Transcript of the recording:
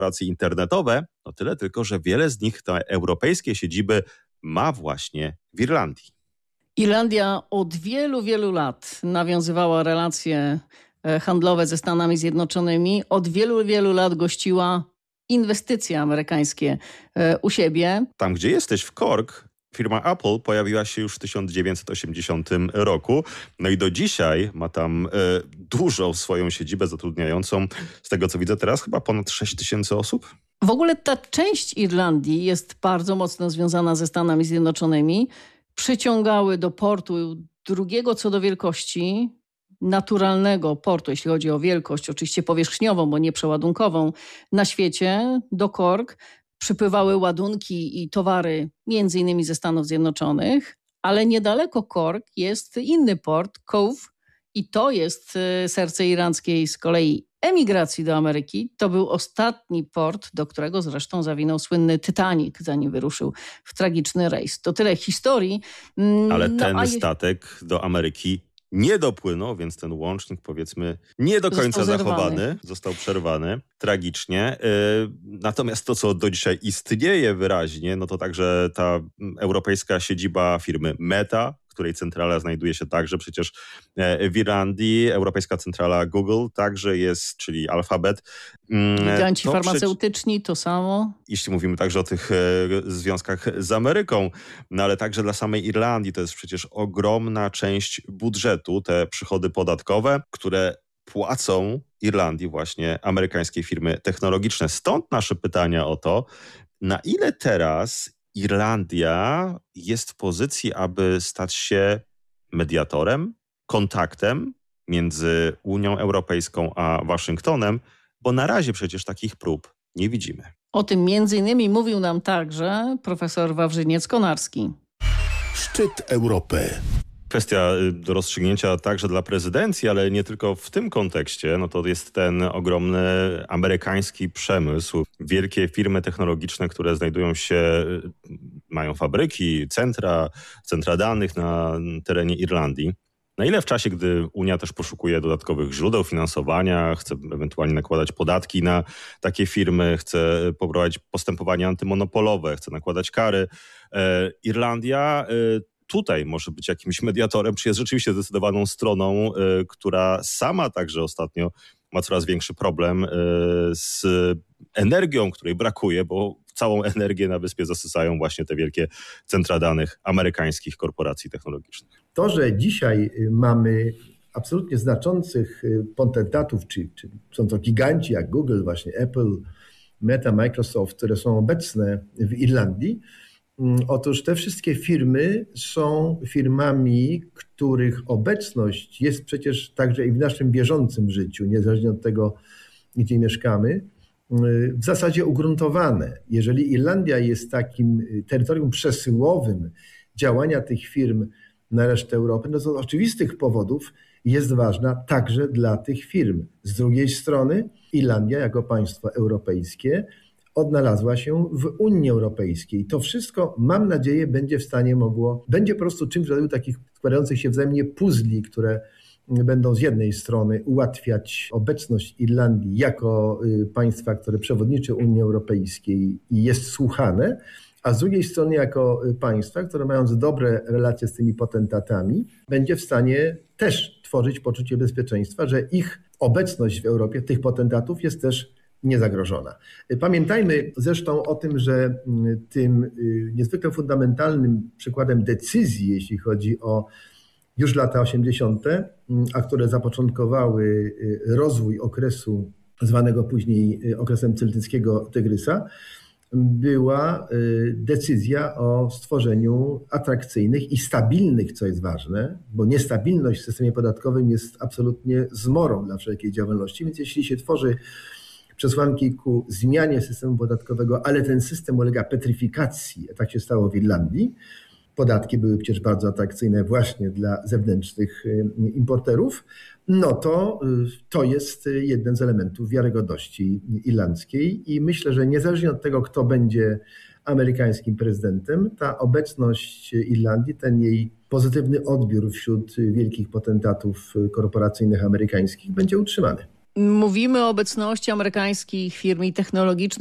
korporacje internetowe, no tyle tylko, że wiele z nich, te europejskie siedziby, ma właśnie w Irlandii. Irlandia od wielu, wielu lat nawiązywała relacje handlowe ze Stanami Zjednoczonymi. Od wielu, wielu lat gościła inwestycje amerykańskie u siebie. Tam, gdzie jesteś, w Cork, firma Apple pojawiła się już w 1980 roku. No i do dzisiaj ma tam dużą swoją siedzibę zatrudniającą, z tego co widzę teraz, chyba ponad 6 000 osób. W ogóle ta część Irlandii jest bardzo mocno związana ze Stanami Zjednoczonymi. Przyciągały do portu drugiego co do wielkości naturalnego portu, jeśli chodzi o wielkość, oczywiście powierzchniową, bo nie przeładunkową, na świecie, do Cork przypływały ładunki i towary między innymi ze Stanów Zjednoczonych, ale niedaleko Cork jest inny port, Cove, i to jest serce irlandzkiej z kolei emigracji do Ameryki. To był ostatni port, do którego zresztą zawinął słynny Titanic, zanim wyruszył w tragiczny rejs. To tyle historii. Ale ten statek do Ameryki nie dopłynął, więc ten łącznik, powiedzmy, nie do końca zachowany, został przerwany tragicznie. Natomiast to, co do dzisiaj istnieje wyraźnie, no to także ta europejska siedziba firmy Meta, której centrala znajduje się także przecież w Irlandii. Europejska centrala Google także jest, czyli Alphabet. Giganci farmaceutyczni to samo. Jeśli mówimy także o tych związkach z Ameryką, no ale także dla samej Irlandii to jest przecież ogromna część budżetu, te przychody podatkowe, które płacą Irlandii właśnie amerykańskie firmy technologiczne. Stąd nasze pytania o to, na ile teraz Irlandia jest w pozycji, aby stać się mediatorem, kontaktem między Unią Europejską a Waszyngtonem, bo na razie przecież takich prób nie widzimy. O tym między innymi mówił nam także profesor Wawrzyniec-Konarski. Szczyt Europy. Kwestia do rozstrzygnięcia także dla prezydencji, ale nie tylko w tym kontekście. No to jest ten ogromny amerykański przemysł. Wielkie firmy technologiczne, które znajdują się, mają fabryki, centra danych na terenie Irlandii. Na ile w czasie, gdy Unia też poszukuje dodatkowych źródeł finansowania, chce ewentualnie nakładać podatki na takie firmy, chce poprowadzić postępowania antymonopolowe, chce nakładać kary, Irlandia tutaj może być jakimś mediatorem, czy jest rzeczywiście zdecydowaną stroną, która sama także ostatnio ma coraz większy problem z energią, której brakuje, bo całą energię na wyspie zasysają właśnie te wielkie centra danych amerykańskich korporacji technologicznych. To, że dzisiaj mamy absolutnie znaczących potentatów, czy są to giganci jak Google, właśnie Apple, Meta, Microsoft, które są obecne w Irlandii, otóż te wszystkie firmy są firmami, których obecność jest przecież także i w naszym bieżącym życiu, niezależnie od tego, gdzie mieszkamy, w zasadzie ugruntowane. Jeżeli Irlandia jest takim terytorium przesyłowym działania tych firm na resztę Europy, no to z oczywistych powodów jest ważna także dla tych firm. Z drugiej strony Irlandia jako państwo europejskie odnalazła się w Unii Europejskiej. To wszystko, mam nadzieję, będzie po prostu czymś w rodzaju takich składających się wzajemnie puzli, które będą z jednej strony ułatwiać obecność Irlandii jako państwa, które przewodniczy Unii Europejskiej i jest słuchane, a z drugiej strony jako państwa, które mając dobre relacje z tymi potentatami, będzie w stanie też tworzyć poczucie bezpieczeństwa, że ich obecność w Europie, tych potentatów jest też niezagrożona. Pamiętajmy zresztą o tym, że tym niezwykle fundamentalnym przykładem decyzji, jeśli chodzi o już lata 80., a które zapoczątkowały rozwój okresu zwanego później okresem celtyckiego Tygrysa, była decyzja o stworzeniu atrakcyjnych i stabilnych, co jest ważne, bo niestabilność w systemie podatkowym jest absolutnie zmorą dla wszelkiej działalności, więc jeśli się tworzy przesłanki ku zmianie systemu podatkowego, ale ten system ulega petryfikacji, tak się stało w Irlandii. Podatki były przecież bardzo atrakcyjne właśnie dla zewnętrznych importerów, no to jest jeden z elementów wiarygodności irlandzkiej i myślę, że niezależnie od tego, kto będzie amerykańskim prezydentem, ta obecność Irlandii, ten jej pozytywny odbiór wśród wielkich potentatów korporacyjnych amerykańskich będzie utrzymany. Mówimy o obecności amerykańskich firm technologicznych